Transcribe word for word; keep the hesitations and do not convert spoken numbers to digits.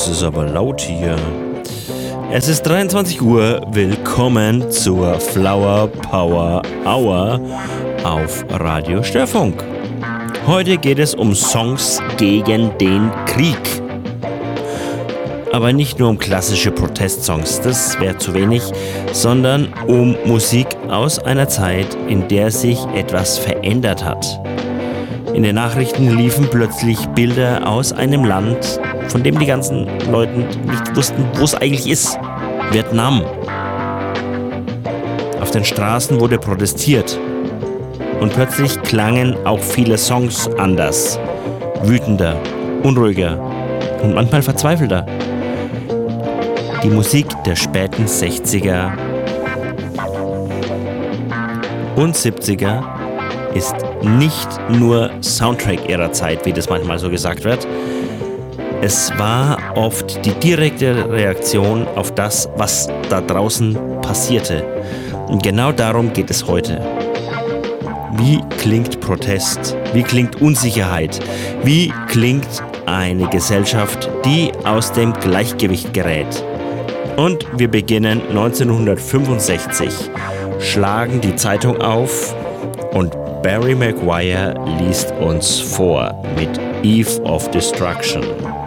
es ist aber laut hier. Es ist dreiundzwanzig Uhr. Willkommen zur Flower Power Hour auf Radio Störfunk. Heute geht es um Songs gegen den Krieg. Aber nicht nur um klassische Protestsongs, das wäre zu wenig, sondern um Musik aus einer Zeit, in der sich etwas verändert hat. In den Nachrichten liefen plötzlich Bilder aus einem Land, von dem die ganzen Leute nicht wussten, wo es eigentlich ist. Vietnam. Auf den Straßen wurde protestiert. Und plötzlich klangen auch viele Songs anders. Wütender, unruhiger und manchmal verzweifelter. Die Musik der späten sechziger und siebziger ist nicht nur Soundtrack ihrer Zeit, wie das manchmal so gesagt wird. Es war oft die direkte Reaktion auf das, was da draußen passierte. Und genau darum geht es heute. Wie klingt Protest? Wie klingt Unsicherheit? Wie klingt eine Gesellschaft, die aus dem Gleichgewicht gerät? Und wir beginnen neunzehnhundertfünfundsechzig, schlagen die Zeitung auf und Barry Maguire liest uns vor mit Eve of Destruction.